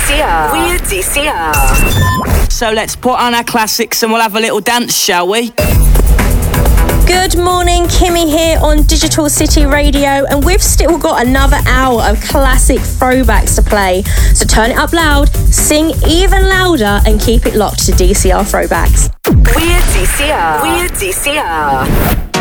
DCR. We're DCR. So let's put on our classics and we'll have a little dance, shall we? Good morning, Kimmy here on Digital City Radio, and we've still got another hour of classic throwbacks to play. So turn it up loud, sing even louder, and keep it locked to DCR Throwbacks. We're DCR. We're DCR.